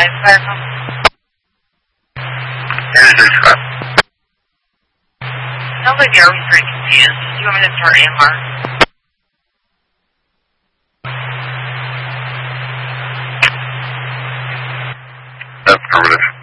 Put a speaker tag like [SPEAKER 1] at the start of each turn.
[SPEAKER 1] fire call. Sounds like you're always very confused. Do you want me to start AMR?
[SPEAKER 2] Affirmative.